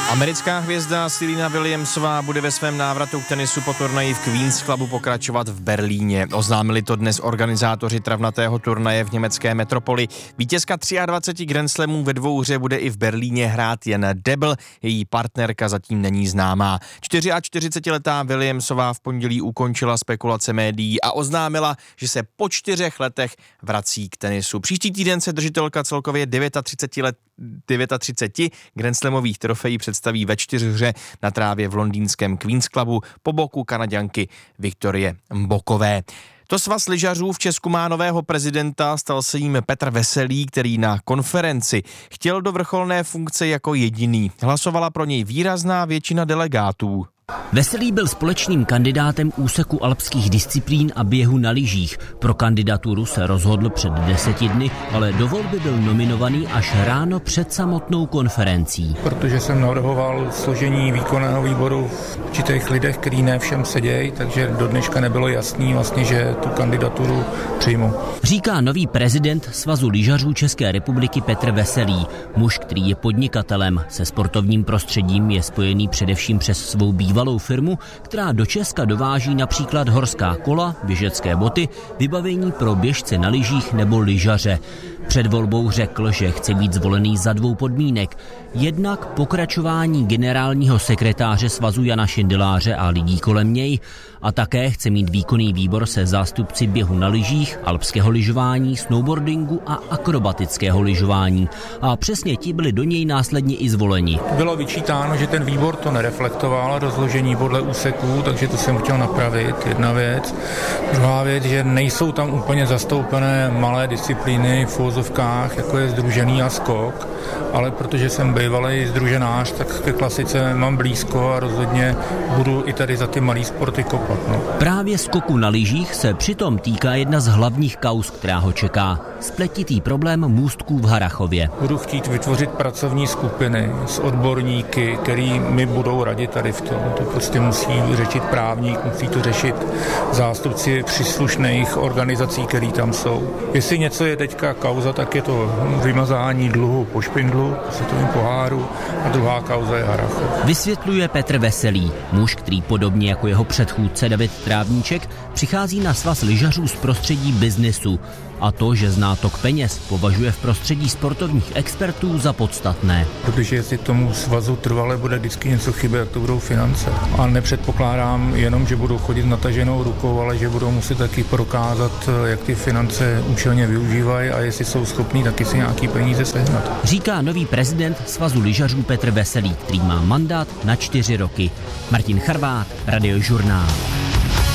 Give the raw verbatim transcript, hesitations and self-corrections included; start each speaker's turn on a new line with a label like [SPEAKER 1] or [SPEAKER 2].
[SPEAKER 1] Americká hvězda Serena Williamsová bude ve svém návratu k tenisu po turnaji v Queen's Clubu pokračovat v Berlíně. Oznámili to dnes organizátoři travnatého turnaje v německé metropoli. Vítězka dvacet tři Grand Slamů ve dvouhře bude i v Berlíně hrát jen debl, její partnerka zatím není známá. čtyřicetičtyřletá Williamsová v pondělí ukončila spekulace médií a oznámila, že se po čtyřech letech vrací k tenisu. Příští týden se držitelka celkově třiceti let třiceti Grand Slamových trofejí představí ve čtyřhře na trávě v londýnském Queen's Clubu po boku Kanaďanky Viktorie Mbokové. To svaz lyžařů v Česku má nového prezidenta, stal se jím Petr Veselý, který na konferenci chtěl do vrcholné funkce jako jediný. Hlasovala pro něj výrazná většina delegátů.
[SPEAKER 2] Veselý byl společným kandidátem úseku alpských disciplín a běhu na lyžích. Pro kandidaturu se rozhodl před deseti dny, ale do volby byl nominovaný až ráno před samotnou konferencí.
[SPEAKER 3] Protože jsem navrhoval složení výkonného výboru v určitých lidech, který ne všem sedějí, takže do dneška nebylo jasný vlastně, že tu kandidaturu přijmu.
[SPEAKER 2] Říká nový prezident Svazu lyžařů České republiky Petr Veselý. Muž, který je podnikatelem, se sportovním prostředím je spojený především přes svou bývalou Bývalou firmu, která do Česka dováží například horská kola, běžecké boty, vybavení pro běžce na lyžích nebo lyžaře. Před volbou řekl, že chce být zvolený za dvou podmínek. Jednak pokračování generálního sekretáře svazu Jana Šindeláře a lidí kolem něj a také chce mít výkonný výbor se zástupci běhu na lyžích, alpského lyžování, snowboardingu a akrobatického lyžování. A přesně ti byli do něj následně i zvoleni.
[SPEAKER 3] Bylo vyčítáno, že ten výbor to nereflektoval, rozložení podle úseků, takže to jsem chtěl napravit, jedna věc. Druhá věc, že nejsou tam úplně zastoupené malé disciplíny v uvozovkách, jako je sdružený a skok, ale protože jsem bývalý sdruženář, tak ke klasice mám blízko a rozhodně budu i tady za ty malý sporty kopat. No.
[SPEAKER 2] Právě skoku na lyžích se přitom týká jedna z hlavních kauz, která ho čeká. Spletitý problém můstků v Harrachově.
[SPEAKER 3] Budu chtít vytvořit pracovní skupiny s odborníky, který mi budou radit tady v tom. To prostě musí řešit právník, musí to řešit zástupci příslušných organizací, které tam jsou. Jestli něco je teďka kauza, tak je to vymazání dluhu po špindlu, po světovém poháru a druhá kauza je Harrachov.
[SPEAKER 2] Vysvětluje Petr Veselý, muž, který podobně jako jeho předchůdce David Trávníček přichází na svaz lyžařů z prostředí biznesu. A to, že zná tok peněz, považuje v prostředí sportovních expertů za podstatné.
[SPEAKER 3] Protože jestli tomu svazu trvale bude vždycky něco chybět, jak to budou finance. A nepředpokládám jenom, že budou chodit nataženou rukou, ale že budou muset taky prokázat, jak ty finance účelně využívají a jestli jsou schopní taky si nějaký peníze sehnat.
[SPEAKER 2] Říká nový prezident Svazu lyžařů Petr Veselý, který má mandát na čtyři roky. Martin Charvát, Radiožurnál.